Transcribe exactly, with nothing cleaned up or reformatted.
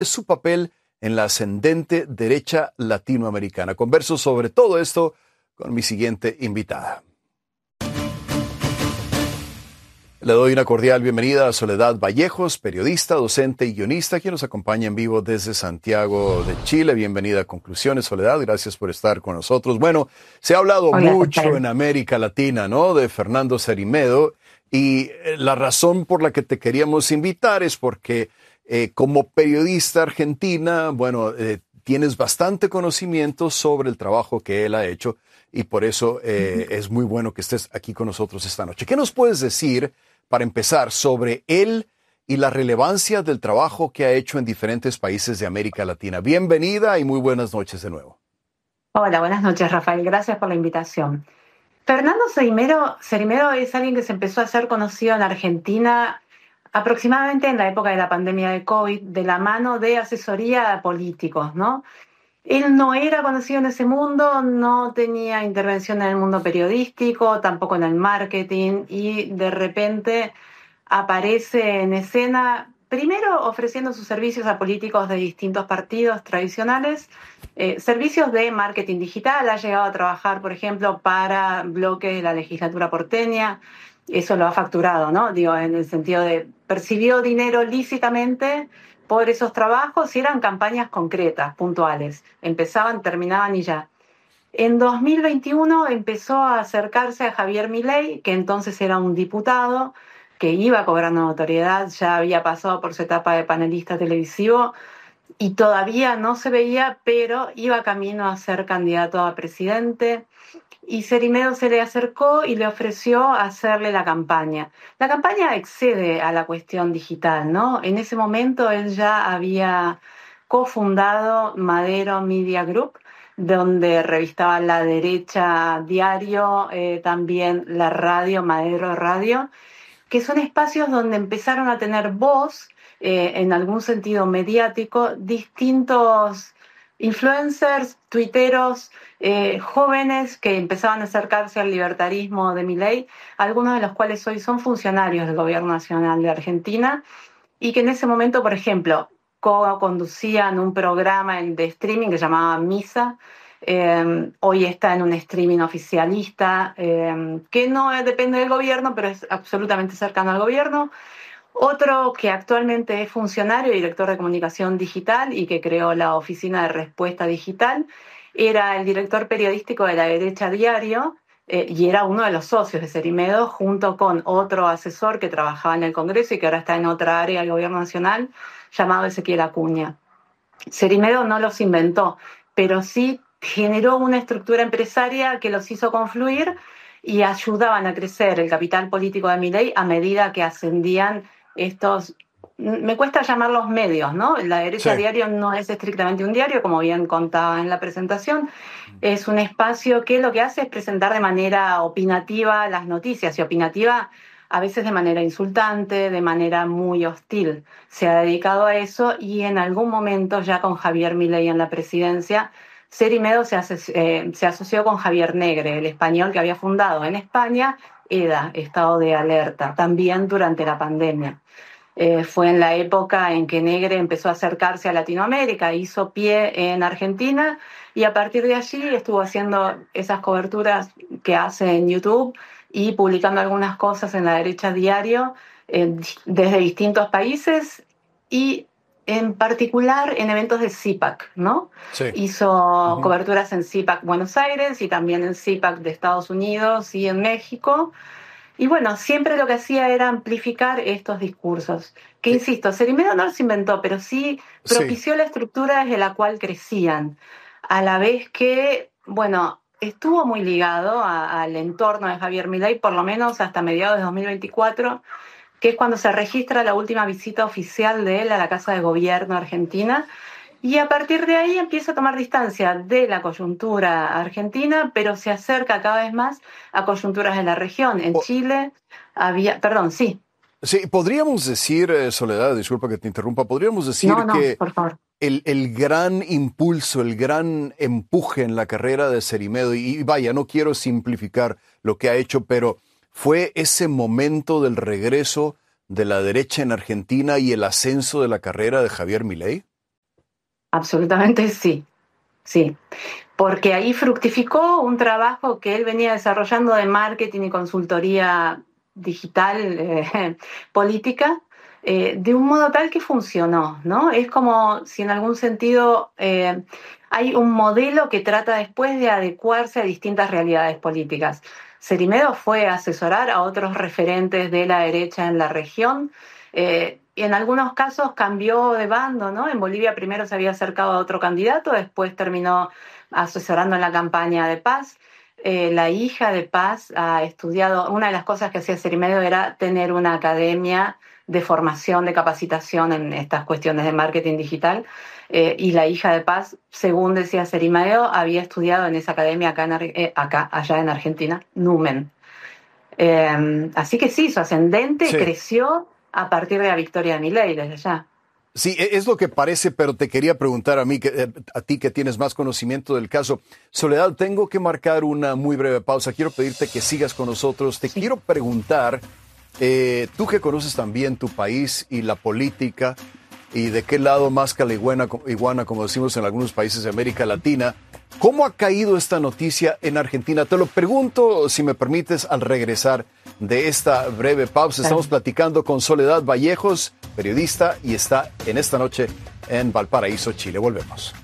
es su papel en la ascendente derecha latinoamericana. Converso sobre todo esto con mi siguiente invitada. Le doy una cordial bienvenida a Soledad Vallejos, periodista, docente y guionista, quien nos acompaña en vivo desde Santiago de Chile. Bienvenida a Conclusiones, Soledad. Gracias por estar con nosotros. Bueno, se ha hablado Hola, mucho en América Latina, ¿no?, de Fernando Cerimedo, y la razón por la que te queríamos invitar es porque eh, como periodista argentina, bueno, eh, tienes bastante conocimiento sobre el trabajo que él ha hecho y por eso eh, uh-huh. es muy bueno que estés aquí con nosotros esta noche. ¿Qué nos puedes decir, para empezar, sobre él y la relevancia del trabajo que ha hecho en diferentes países de América Latina? Bienvenida y muy buenas noches de nuevo. Hola, buenas noches, Rafael. Gracias por la invitación. Fernando Cerimedo, Cerimedo es alguien que se empezó a ser conocido en Argentina aproximadamente en la época de la pandemia de COVID, de la mano de asesoría a políticos, ¿no? Él no era conocido en ese mundo, no tenía intervención en el mundo periodístico, tampoco en el marketing, y de repente aparece en escena, primero ofreciendo sus servicios a políticos de distintos partidos tradicionales, eh, servicios de marketing digital. Ha llegado a trabajar, por ejemplo, para Bloque de la legislatura porteña. Eso lo ha facturado, ¿no? Digo, en el sentido de percibió dinero lícitamente por esos trabajos y eran campañas concretas, puntuales. Empezaban, terminaban y ya. En dos mil veintiuno empezó a acercarse a Javier Milei, que entonces era un diputado que iba cobrando notoriedad, ya había pasado por su etapa de panelista televisivo y todavía no se veía, pero iba camino a ser candidato a presidente. Y Cerimedo se le acercó y le ofreció hacerle la campaña. La campaña excede a la cuestión digital, ¿no? En ese momento él ya había cofundado Madero Media Group, donde revistaba La Derecha Diario, eh, también la radio, Madero Radio, que son espacios donde empezaron a tener voz, eh, en algún sentido mediático, distintos influencers, tuiteros, eh, jóvenes que empezaban a acercarse al libertarismo de Milei, algunos de los cuales hoy son funcionarios del Gobierno Nacional de Argentina, y que en ese momento, por ejemplo, co-conducían un programa de streaming que se llamaba Misa. Eh, hoy está en un streaming oficialista eh, que no depende del gobierno, pero es absolutamente cercano al gobierno. Otro que actualmente es funcionario y director de comunicación digital y que creó la Oficina de Respuesta Digital, era el director periodístico de La Derecha Diario eh, y era uno de los socios de Cerimedo, junto con otro asesor que trabajaba en el Congreso y que ahora está en otra área del Gobierno Nacional, llamado Ezequiel Acuña. Cerimedo no los inventó, pero sí generó una estructura empresaria que los hizo confluir y ayudaban a crecer el capital político de Milei a medida que ascendían estos, me cuesta llamarlos medios, ¿no? La Derecha Sí. Diario no es estrictamente un diario, como bien contaba en la presentación, es un espacio que lo que hace es presentar de manera opinativa las noticias, y opinativa a veces de manera insultante, de manera muy hostil. Se ha dedicado a eso y en algún momento, ya con Javier Milei en la presidencia, Cerimedo se, aso- eh, se asoció con Javier Negre, el español que había fundado en España EDA, Estado de Alerta, también durante la pandemia. Eh, fue en la época en que Negre empezó a acercarse a Latinoamérica, hizo pie en Argentina y a partir de allí estuvo haciendo esas coberturas que hace en YouTube y publicando algunas cosas en La Derecha Diario eh, desde distintos países y en particular en eventos de CIPAC, ¿no? Sí. Hizo Uh-huh. coberturas en CIPAC Buenos Aires y también en CIPAC de Estados Unidos y en México. Y bueno, siempre lo que hacía era amplificar estos discursos. Que Eh, insisto, Cerimedo no los inventó, pero sí sí. propició la estructura desde la cual crecían. A la vez que, bueno, estuvo muy ligado a- al entorno de Javier Milei, por lo menos hasta mediados de dos mil veinticuatro, que es cuando se registra la última visita oficial de él a la Casa de Gobierno argentina. Y a partir de ahí empieza a tomar distancia de la coyuntura argentina, pero se acerca cada vez más a coyunturas de la región. En Po- Chile había, perdón, sí, sí, podríamos decir, eh, Soledad, disculpa que te interrumpa, podríamos no, decir no, que por favor. el, el gran impulso, el gran empuje en la carrera de Cerimedo, y, y vaya, no quiero simplificar lo que ha hecho, pero fue ese momento del regreso de la derecha en Argentina y el ascenso de la carrera de Javier Milei. Absolutamente sí, sí. Porque ahí fructificó un trabajo que él venía desarrollando de marketing y consultoría digital eh, política, eh, de un modo tal que funcionó, ¿no? Es como si en algún sentido eh, hay un modelo que trata después de adecuarse a distintas realidades políticas. Cerimedo fue a asesorar a otros referentes de la derecha en la región, eh, y en algunos casos cambió de bando, ¿no? En Bolivia primero se había acercado a otro candidato, después terminó asesorando en la campaña de Paz. Eh, la hija de Paz ha estudiado, una de las cosas que hacía Cerimedo era tener una academia de formación, de capacitación en estas cuestiones de marketing digital, eh, y la hija de Paz, según decía Cerimedo, había estudiado en esa academia acá, en, eh, acá allá en Argentina, Numen. Eh, así que sí, su ascendente Sí. creció a partir de la victoria de Milei desde allá. Sí, es lo que parece, pero te quería preguntar a mí, que, a ti que tienes más conocimiento del caso. Soledad, tengo que marcar una muy breve pausa. Quiero pedirte que sigas con nosotros. Te Sí. quiero preguntar, eh, tú que conoces también tu país y la política, y de qué lado más caliguana, iguana, como decimos en algunos países de América Latina, ¿cómo ha caído esta noticia en Argentina? Te lo pregunto, si me permites, al regresar de esta breve pausa. Estamos platicando con Soledad Vallejos, periodista, y está en esta noche en Valparaíso, Chile. Volvemos.